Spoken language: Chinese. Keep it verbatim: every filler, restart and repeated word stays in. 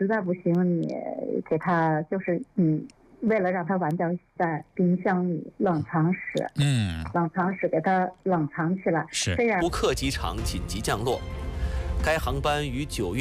实在不行，你给他就是你为了让他晚点在冰箱里冷藏室， 嗯， 冷藏室给他冷藏起来， 是。 这样。 乌克机场紧急降落，该航班于九月。